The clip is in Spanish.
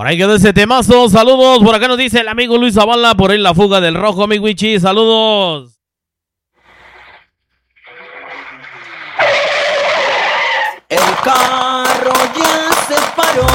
Por ahí quedó ese temazo. Saludos. Por acá nos dice el amigo Luis Zavala. Por ahí la fuga del rojo, mi Wichi. Saludos. El carro ya se paró.